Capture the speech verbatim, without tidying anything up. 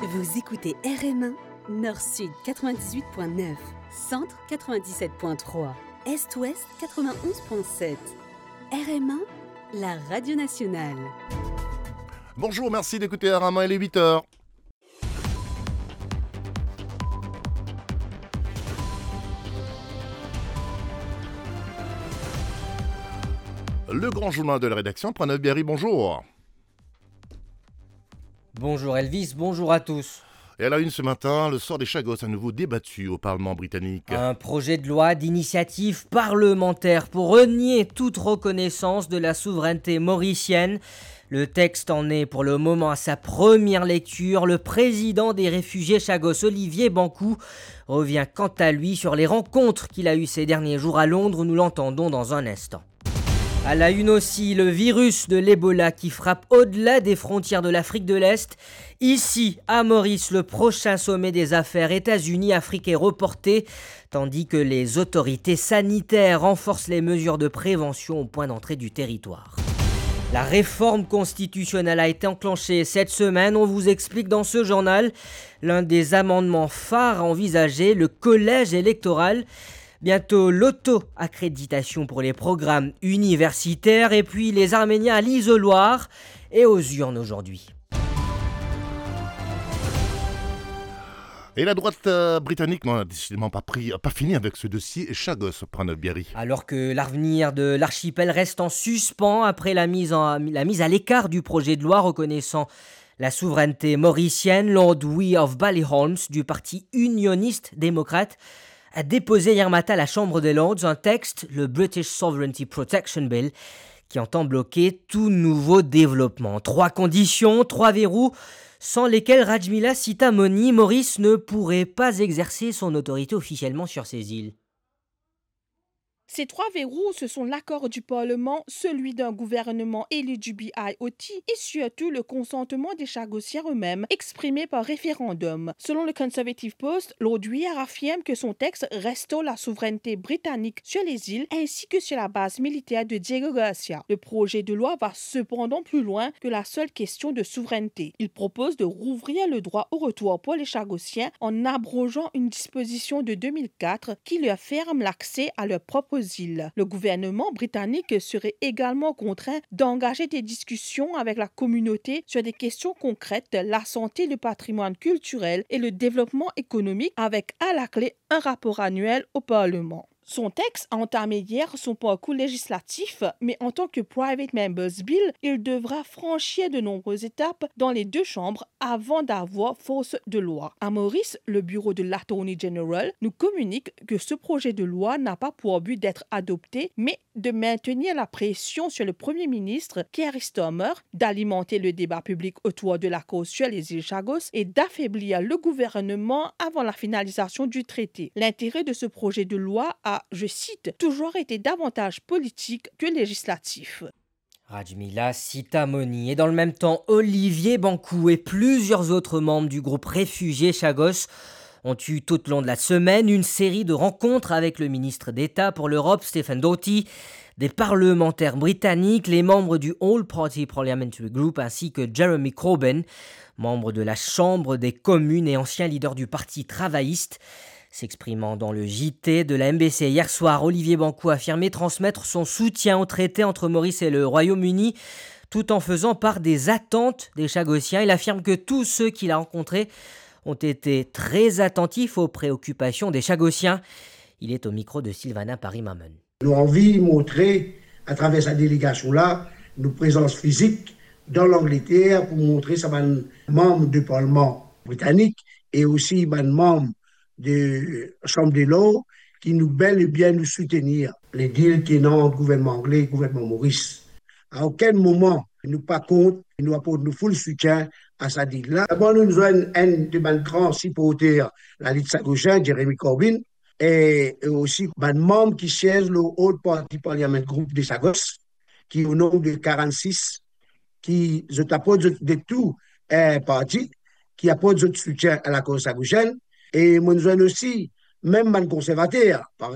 Vous écoutez R M un, Nord-Sud quatre-vingt-dix-huit virgule neuf, Centre quatre-vingt-dix-sept virgule trois, Est-Ouest quatre-vingt-onze virgule sept. R M un, la radio nationale. Bonjour, merci d'écouter R M un, il est huit heures. Le grand journal de la rédaction, Pranav Berry, bonjour. Bonjour Elvis, bonjour à tous. Et à la une ce matin, le sort des Chagos à nouveau débattu au Parlement britannique. Un projet de loi d'initiative parlementaire pour renier toute reconnaissance de la souveraineté mauricienne. Le texte en est pour le moment à sa première lecture. Le président des réfugiés Chagos, Olivier Bankou, revient quant à lui sur les rencontres qu'il a eues ces derniers jours à Londres. Nous l'entendons dans un instant. À la une aussi, le virus de l'Ebola qui frappe au-delà des frontières de l'Afrique de l'Est. Ici, à Maurice, le prochain sommet des affaires États-Unis-Afrique est reporté, tandis que les autorités sanitaires renforcent les mesures de prévention au point d'entrée du territoire. La réforme constitutionnelle a été enclenchée cette semaine. On vous explique dans ce journal l'un des amendements phares envisagés, le collège électoral. Bientôt l'auto-accréditation pour les programmes universitaires et puis les Arméniens à l'isoloir et aux urnes aujourd'hui. Et la droite euh, britannique n'en a décidément pas, pris, pas fini avec ce dossier Chagos, Pranav Berry. Alors que l'avenir de l'archipel reste en suspens après la mise, en, la mise à l'écart du projet de loi reconnaissant la souveraineté mauricienne, Lord Wee of Ballyholmes du parti unioniste démocrate a déposé hier matin à la Chambre des Lords un texte, le British Sovereignty Protection Bill, qui entend bloquer tout nouveau développement. Trois conditions, trois verrous, sans lesquels Rajmila Sitamoni, Maurice ne pourrait pas exercer son autorité officiellement sur ces îles. Ces trois verrous, ce sont l'accord du Parlement, celui d'un gouvernement élu du B I O T et surtout le consentement des Chagossiens eux-mêmes, exprimé par référendum. Selon le Conservative Post, Lord Weir affirme que son texte restaure la souveraineté britannique sur les îles ainsi que sur la base militaire de Diego Garcia. Le projet de loi va cependant plus loin que la seule question de souveraineté. Il propose de rouvrir le droit au retour pour les Chagossiens en abrogeant une disposition de deux mille quatre qui leur ferme l'accès à leur propre îles. Le gouvernement britannique serait également contraint d'engager des discussions avec la communauté sur des questions concrètes, la santé, le patrimoine culturel et le développement économique, avec à la clé un rapport annuel au Parlement. Son texte a entamé hier son parcours législatif, mais en tant que Private Members Bill, il devra franchir de nombreuses étapes dans les deux chambres avant d'avoir force de loi. À Maurice, le bureau de l'Attorney General nous communique que ce projet de loi n'a pas pour but d'être adopté, mais de maintenir la pression sur le Premier ministre Keir Starmer, d'alimenter le débat public autour de la cause sur les îles Chagos et d'affaiblir le gouvernement avant la finalisation du traité. L'intérêt de ce projet de loi a, je cite, toujours été davantage politique que législatif. Rajmila Sitamoni et dans le même temps, Olivier Bankou et plusieurs autres membres du groupe réfugié Chagos ont eu tout au long de la semaine une série de rencontres avec le ministre d'État pour l'Europe, Stephen Doughty, des parlementaires britanniques, les membres du All Party Parliamentary Group ainsi que Jeremy Corbyn, membre de la Chambre des communes et ancien leader du Parti travailliste. S'exprimant dans le J T de la M B C hier soir, Olivier Bankou a affirmé transmettre son soutien au traité entre Maurice et le Royaume-Uni, tout en faisant part des attentes des Chagossiens. Il affirme que tous ceux qu'il a rencontrés ont été très attentifs aux préoccupations des Chagossiens. Il est au micro de Sylvana Paris-Mamon. Nous avons envie de montrer, à travers sa délégation-là, notre présence physique dans l'Angleterre pour montrer ça les membres du Parlement britannique et aussi les membres de la Chambre des Lords qui nous bel et bien nous soutenir. Les deals qui sont entre le gouvernement anglais et le gouvernement Maurice. À aucun moment, nous pas compte, nous apportons nous full soutien à sa deal-là. D'abord, nous avons un de nos grands supporters, la Ligue Sagosien, Jeremy Corbyn, et aussi un membre qui siège le All Party Parliament Group de Sagos, qui est au nombre de quarante-six, qui apporte de, de tout un parti, qui apporte de soutien à la cause sagosienne. Et nous avons aussi, même un conservateur, par